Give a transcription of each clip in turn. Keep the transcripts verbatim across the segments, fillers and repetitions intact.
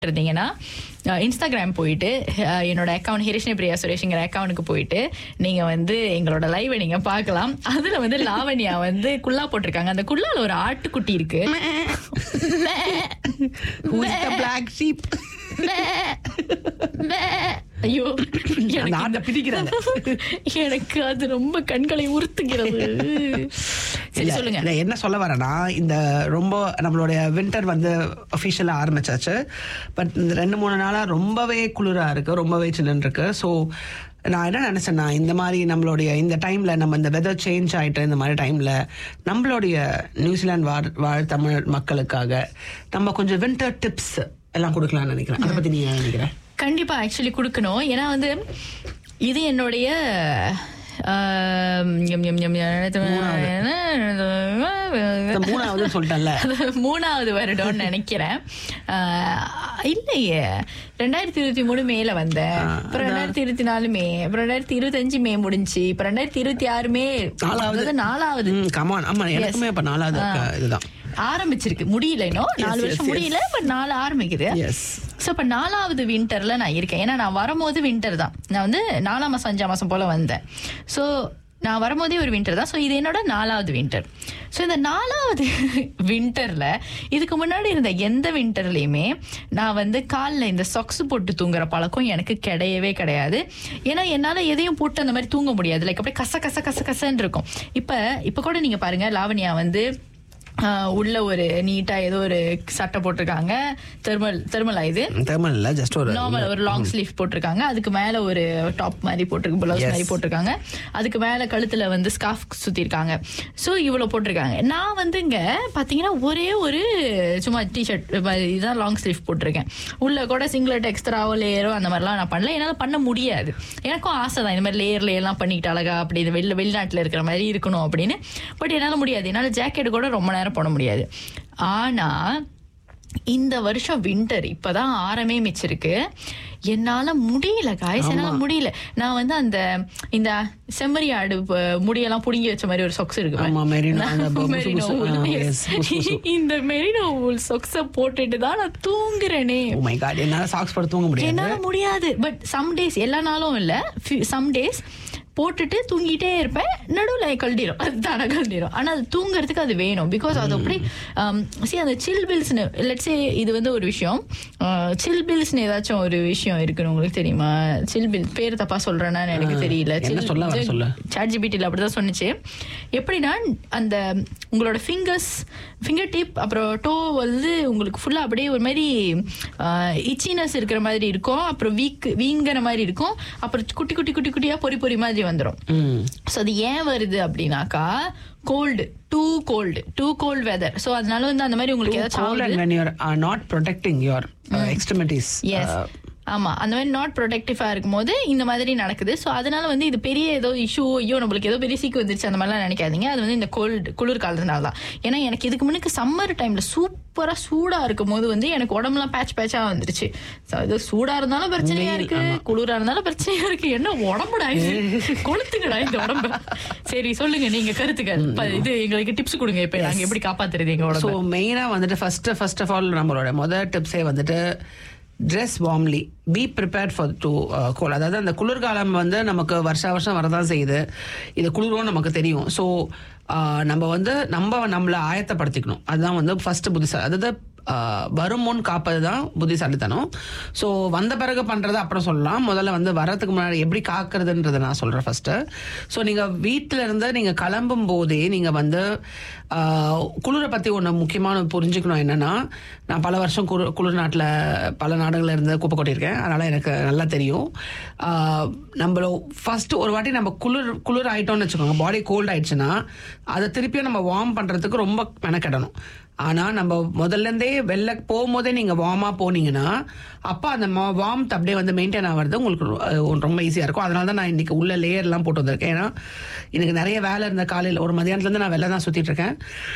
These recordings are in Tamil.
இருந்தீங்கன்னா இன்ஸ்டாகிராம் போயிட்டு என்னோட அக்கௌண்ட் ஹிரிஷ்ணி பிரியா சுரேஷ்ங்கிற அக்கௌண்ட்டுக்கு போயிட்டு நீங்க வந்து எங்களோட லைவை நீங்க பார்க்கலாம். அதுல வந்து லாவண்யா வந்து குல்லா போட்டிருக்காங்க. அந்த குல்லால ஒரு ஆட்டுக்குட்டி இருக்கு. ஐயோ எனக்கு அது ரொம்ப கண்களை உறுத்துகிறது. சொல்லுங்க என்ன சொல்ல வரேன்னா, இந்த ரொம்ப நம்மளுடைய வின்டர் வந்து அஃபிஷியலா ஆரம்பிச்சாச்சு. பட் இந்த ரெண்டு மூணு நாளா ரொம்பவே குளிரா இருக்கு, ரொம்பவே சில்லுன்னு இருக்கு. ஸோ நான் என்ன நினைச்சேன்னா, இந்த மாதிரி நம்மளுடைய இந்த டைம்ல நம்ம இந்த வெதர் சேஞ்ச் ஆயிட்டு இந்த மாதிரி டைம்ல நம்மளுடைய நியூசிலாந்து வாழ் வாழ் தமிழ் மக்களுக்காக நம்ம கொஞ்சம் வின்டர் டிப்ஸ் எல்லாம் கொடுக்கலாம்னு நினைக்கிறேன். அதை பத்தி நீ என்ன நினைக்கிறேன்? கண்டிப்பா ஆக்சுவலி கொடுக்கணும். ஏன்னா வந்து இது என்னுடைய மூணாவது வருடம்னு நினைக்கிறேன். இல்லையே, ரெண்டாயிரத்தி இருபத்தி மூணு மேல வந்தேன். அப்புறம் ரெண்டாயிரத்தி இருபத்தி நாலு மே, அப்புறம் ரெண்டாயிரத்தி இருபத்தி அஞ்சு மே முடிஞ்சு, இப்ப ரெண்டாயிரத்தி இருபத்தி ஆறு மே நாலாவது நாலாவது இதுதான் ஆரம்பிச்சிருக்கு. முடியல இன்னும் நாலு வருஷம் முடியல, பட் நாலு ஆரம்பிக்குது. சோ இப்ப நாலாவது வின்டர்ல நான் இருக்கேன். ஏன்னா நான் வரும்போது வின்டர் தான். நான் வந்து நாலாம் மாசம் அஞ்சாம் மாசம் போல வந்தேன். சோ நான் வரும்போதே ஒரு வின்டர் தான். ஸோ இது என்னோட நாலாவது வின்டர். ஸோ இந்த நாலாவது வின்டர்ல இதுக்கு முன்னாடி இருந்த எந்த வின்டர்லையுமே நான் வந்து காலில் இந்த சாக்ஸ் போட்டு தூங்குற பழக்கம் எனக்கு கிடையவே கிடையாது. ஏன்னா என்னால் எதையும் போட்டு அந்த மாதிரி தூங்க முடியாது. லைக் அப்படியே கச கச கச கசன்னு இருக்கும். இப்போ இப்போ கூட நீங்கள் பாருங்க, லாவண்யா வந்து உள்ள ஒரு நீட்டா ஏதோ ஒரு சட்டை போட்டிருக்காங்க. தெர்மல் தெர்மலா இது தெர்மல் இல்ல, ஜஸ்ட் ஒரு நார்மல் ஒரு லாங் ஸ்லீவ் போட்டிருக்காங்க. அதுக்கு மேல ஒரு டாப் மாதிரி போட்டிருக்கு, பிளவுஸ் மாதிரி போட்டிருக்காங்க. அதுக்கு மேல கழுத்துல வந்து ஸ்கார்ஃப் சுத்தி இருக்காங்க. சோ இவ்வளவு போட்டிருக்காங்க. நான் வந்து இங்க பாத்தீங்கன்னா ஒரே ஒரு சும்மா டிஷர்ட் இதுதான் லாங் ஸ்லீவ் போட்டிருக்கேன். உள்ள கூட சிங்கிளட் எக்ஸ்ட்ராவோ லேயரோ அந்த மாதிரிலாம் நான் பண்ணல. என்னால பண்ண முடியாது. எனக்கும் ஆசை தான் இந்த மாதிரி லேயர் லேயர்லாம் பண்ணிக்கிட்டு அழகா அப்படி இது வெளில வெளிநாட்டுல இருக்கிற மாதிரி இருக்கணும் அப்படின்னு. பட் என்னால முடியாது. என்னால ஜாக்கெட் கூட ரொம்ப நேரம் போட முடியாது. ஆனா இந்த வருஷம் வின்டர் இப்பதான் ஆரம்பிச்சிருக்கு. என்னால முடியல காய்ஸ், என்னால முடியல. நான் வந்து அந்த இந்த செம்மறி ஆடு முடியெல்லாம் புடுங்கி வச்ச மாதிரி ஒரு சொக்ஸ் இருக்கு, இந்த மெரினோ வூல் சொக்ஸ போட்டுட்டு தான் நான் தூங்குறேனே. என்னால முடியாது. பட் சம் டேஸ், எல்லா நாளும் இல்ல, சம் டேஸ் போட்டுட்டு தூங்கிட்டே இருப்பேன். நடுவில் கழட்டிடும், அது தானே கழட்டிடும். ஆனால் அது தூங்குறதுக்கு அது வேணும். பிகாஸ் அது அப்படி சி அந்த சில் பில்ஸ்னு லெட்ஸே இது வந்து ஒரு விஷயம். சில் பில்ஸ்னு ஏதாச்சும் ஒரு விஷயம் இருக்குன்னு உங்களுக்கு தெரியுமா? சில் பில் பேர் தப்பா சொல்றேன்னா எனக்கு தெரியல. சாட் ஜிபிடியில் அப்படிதான் சொன்னிச்சு. எப்படின்னா அந்த உங்களோட ஃபிங்கர்ஸ் ஃபிங்கர் டிப் அப்புறம் டோ வந்து உங்களுக்கு ஃபுல்லாக அப்படியே ஒரு மாதிரி இச்சினஸ் இருக்கிற மாதிரி இருக்கும். அப்புறம் வீக் வீங்கிற மாதிரி இருக்கும். அப்புறம் குட்டி குட்டி குட்டி குட்டியா பொறி பொறி மாதிரி வந்துடும். சோ அது ஏன் வருது அப்படின்னாக்கா, gold, two gold two cold weather. So அதனால வந்து அந்த மாதிரி உங்களுக்கு ஏதாச்சும் not protecting your extremities. S, ஆமா, அந்த மாதிரி நாட் ப்ரொடெக்டிவா இருக்கும் போது இந்த மாதிரி நடக்குது. ஸோ அதனால வந்து இது பெரிய ஏதோ இஷ்யூ, ஐயோ நம்மளுக்கு ஏதோ பெரிய சீக்கு வந்துருச்சு அந்த மாதிரிலாம் நினைக்காதீங்க. அது வந்து இந்த கோல்டு குளிர் காலத்தினால தான். ஏன்னா எனக்கு இதுக்கு முன்னுக்கு சம்மர் டைம்ல சூப்பரா சூடா இருக்கும் போது வந்து எனக்கு உடம்புலாம் பேட்ச் பேட்சா வந்துருச்சு. இது சூடா இருந்தாலும் பிரச்சனையா இருக்கு, குளிரா இருந்தாலும் பிரச்சனையா இருக்கு. என்ன உடம்புடா கொளுத்துங்கடா இந்த உடம்பு. சரி சொல்லுங்க நீங்க கருத்துக்கள், இது எங்களுக்கு டிப்ஸ் கொடுங்க. இப்ப நாங்க எப்படி காப்பாத்துறது எங்க உடம்பு? ஸோ மெயினா வந்துட்டு ஃபர்ஸ்ட் ஃபர்ஸ்ட் ஆஃப் ஆல் நம்மளோட முதல் டிப்ஸே வந்துட்டு dress warmly, be prepared for to gold. அதாவது அந்த குளிர்காலம் வந்து நமக்கு வருஷா வருஷம் வரதான் செய்யுது. இது குளிரும் நமக்கு தெரியும். ஸோ நம்ம வந்து நம்ம நம்மளை ஆயத்தப்படுத்திக்கணும். அதுதான் வந்து ஃபர்ஸ்ட் புத்திசாலி. அதாவது வரும் முன் காப்பது தான் புத்திசாலித்தனம். ஸோ வந்த பிறகு பண்ணுறது அப்புறம் சொல்லலாம். முதல்ல வந்து வரதுக்கு முன்னாடி எப்படி காக்கிறதுன்றதை நான் சொல்கிறேன் ஃபர்ஸ்ட்டு. ஸோ நீங்கள் வீட்டில் இருந்து நீங்கள் கிளம்பும் போதே நீங்கள் வந்து குளிரை பற்றி ஒன்று முக்கியமான புரிஞ்சுக்கணும். என்னென்னா, நான் பல வருஷம் குளிர் குளிர் நாட்டில் பல நாடுகளில் இருந்து குப்பை கொட்டியிருக்கேன். அதனால் எனக்கு நல்லா தெரியும். நம்மள ஃபர்ஸ்ட் ஒரு வாட்டி நம்ம குளிர் குளிர் ஆகிட்டோம்னு வச்சுக்கோங்க, பாடி கோல்ட் ஆயிடுச்சுன்னா அதை திருப்பியும் நம்ம வார்ம் பண்ணுறதுக்கு ரொம்ப மெனக்கிடணும். ஆனால் நம்ம முதல்ல இருந்தே வெளில போகும்போதே நீங்கள் வார்மாக போனீங்கன்னா அப்போ அந்த வார்ம்த் அப்படியே வந்து மெயின்டைன் ஆகிறது உங்களுக்கு ரொம்ப ஈஸியாக இருக்கும். அதனால தான் நான் இன்னைக்கு உள்ள லேயர்லாம் போட்டு வந்திருக்கேன். ஏன்னா எனக்கு நிறைய வேலை இருந்த காலையில் ஒரு மதியானத்துலேருந்து நான் வெளில தான் சுற்றிட்டு இருக்கேன்.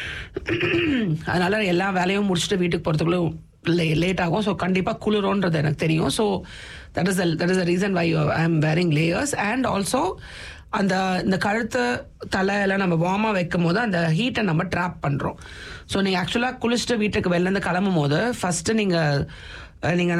அதனால எல்லா வேலையும் முடிச்சுட்டு வீட்டுக்கு போகிறதுக்குள்ளே லேட் ஆகும். ஸோ கண்டிப்பாக குளிரோன்றது எனக்கு தெரியும். So that is that is the reason why I am wearing layers. And also அந்த இந்த கழுத்து தலையெல்லாம் நம்ம வார்மாக வைக்கும் போது அந்த ஹீட்டை நம்ம ட்ராப் பண்ணுறோம். ஸோ நீங்கள் ஆக்சுவலாக குளிச்சுட்டு வீட்டுக்கு வெளிலேருந்து கிளம்பும் போது ஃபஸ்ட்டு நீங்கள் நீங்கள்